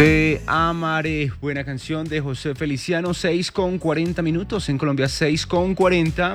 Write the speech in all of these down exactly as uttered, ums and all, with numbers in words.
Te amaré, buena canción de José Feliciano, seis con cuarenta minutos, en Colombia seis con cuarenta.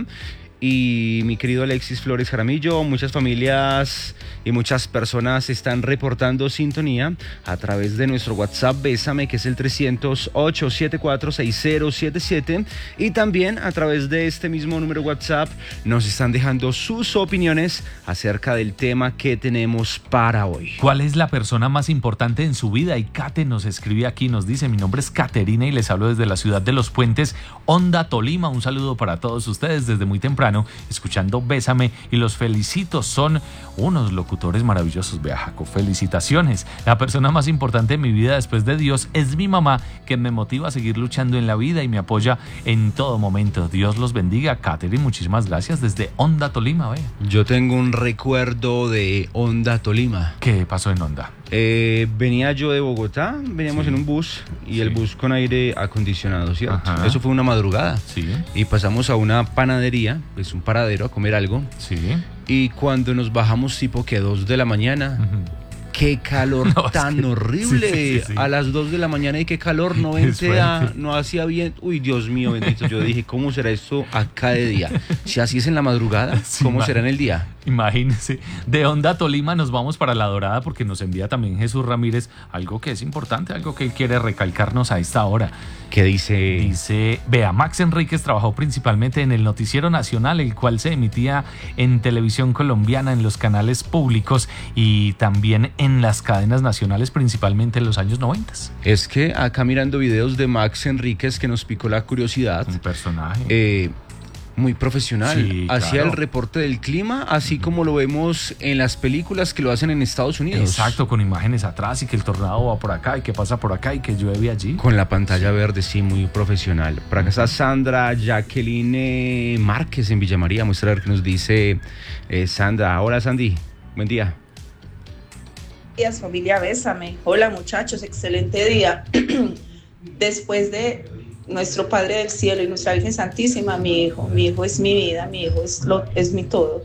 Y mi querido Alexis Flores Jaramillo, muchas familias y muchas personas están reportando sintonía a través de nuestro WhatsApp Bésame, que es el trescientos ocho, setenta y cuatro, sesenta setenta y siete, y también a través de este mismo número WhatsApp nos están dejando sus opiniones acerca del tema que tenemos para hoy. ¿Cuál es la persona más importante en su vida? Y Kate nos escribe aquí, nos dice: mi nombre es Caterina y les hablo desde la ciudad de Los Puentes, Honda, Tolima. Un saludo para todos ustedes desde muy temprano, escuchando Bésame, y los felicito, son unos locutores maravillosos. Vea, Jaco, felicitaciones. La persona más importante en mi vida después de Dios es mi mamá, que me motiva a seguir luchando en la vida y me apoya en todo momento. Dios los bendiga. Catherine, muchísimas gracias desde Honda, Tolima. Vea. Yo tengo un recuerdo de Honda, Tolima. ¿Qué pasó en Honda? Eh, venía yo de Bogotá, veníamos sí. en un bus y sí. el bus con aire acondicionado, ¿cierto? Ajá. Eso fue una madrugada. Sí. Y pasamos a una panadería, pues un paradero, a comer algo. Sí. Y cuando nos bajamos tipo que dos de la mañana, uh-huh. qué calor no, tan es que, horrible. Sí, sí, sí. A las dos de la mañana, y qué calor, no ventea, no hacía bien. Uy, Dios mío, bendito. Yo dije, ¿cómo será esto acá de día? Si así es en la madrugada, sí, ¿cómo man. será en el día? Imagínense, de Honda, Tolima nos vamos para La Dorada, porque nos envía también Jesús Ramírez algo que es importante, algo que él quiere recalcarnos a esta hora. ¿Qué dice? Dice, vea, Max Enríquez trabajó principalmente en el Noticiero Nacional, el cual se emitía en televisión colombiana, en los canales públicos y también en las cadenas nacionales, principalmente en los años noventa. Es que acá mirando videos de Max Enríquez, que nos picó la curiosidad. Un personaje. Eh... Muy profesional, sí, hacía claro. el reporte del clima, así como lo vemos en las películas que lo hacen en Estados Unidos. Exacto, con imágenes atrás y que el tornado va por acá y que pasa por acá y que llueve allí. Con la pantalla verde, sí, muy profesional. Por acá está Sandra Jacqueline Márquez en Villa María. Muestra a ver qué nos dice eh, Sandra. Hola, Sandy, buen día. Buenos días, familia Bésame. Hola, muchachos, excelente día. Después de nuestro Padre del Cielo y nuestra Virgen Santísima, mi hijo, mi hijo es mi vida, mi hijo es, lo, es mi todo.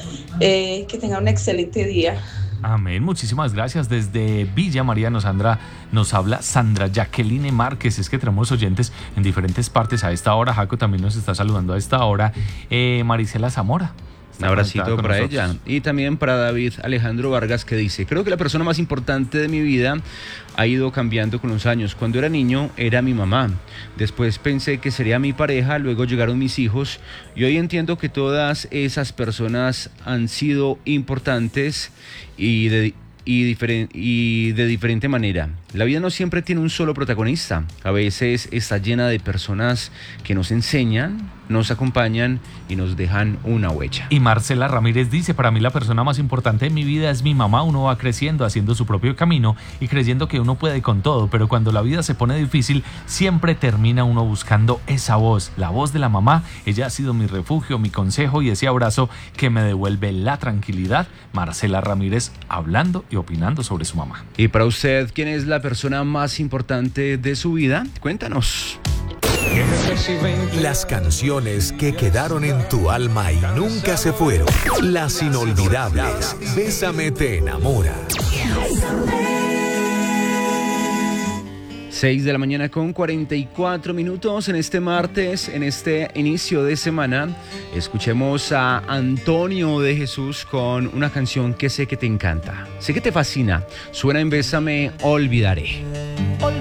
Eh, que tengan un excelente día. Amén, muchísimas gracias. Desde Villa María nos, Sandra, nos habla Sandra Jacqueline Márquez. Es que tenemos oyentes en diferentes partes a esta hora. Jaco también nos está saludando a esta hora. Eh, Marisela Zamora. Un abracito para nosotros. Ella. Y también para David Alejandro Vargas, que dice: creo que la persona más importante de mi vida ha ido cambiando con los años. Cuando era niño era mi mamá, después pensé que sería mi pareja, luego llegaron mis hijos y hoy entiendo que todas esas personas han sido importantes y de, y, diferen, y de diferente manera. La vida no siempre tiene un solo protagonista, a veces está llena de personas que nos enseñan, nos acompañan y nos dejan una huella. Y Marcela Ramírez dice: para mí la persona más importante de mi vida es mi mamá. Uno va creciendo, haciendo su propio camino y creyendo que uno puede con todo, pero cuando la vida se pone difícil, siempre termina uno buscando esa voz, la voz de la mamá. Ella ha sido mi refugio, mi consejo y ese abrazo que me devuelve la tranquilidad. Marcela Ramírez hablando y opinando sobre su mamá. Y para usted, ¿quién es la persona más importante de su vida? Cuéntanos. Las canciones que quedaron en tu alma y nunca se fueron. Las inolvidables. Bésame te enamora. seis de la mañana con cuarenta y cuatro minutos en este martes, en este inicio de semana. Escuchemos a Antonio de Jesús con una canción que sé que te encanta, sé que te fascina. Suena en Bésame, Olvidaré.